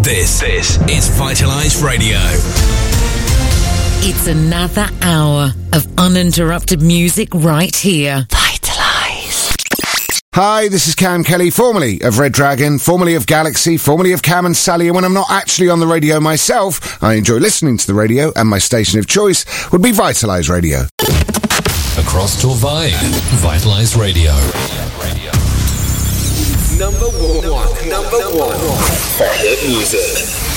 This is Vitalize Radio. It's another hour of uninterrupted music right here. Vitalize. Hi, this is Cam Kelly, formerly of Red Dragon, formerly of Galaxy, formerly of Cam and Sally, and when I'm not actually on the radio myself, I enjoy listening to the radio, and my station of choice would be Vitalize Radio. Across Torvine, Vitalize Radio. Number one for hit music.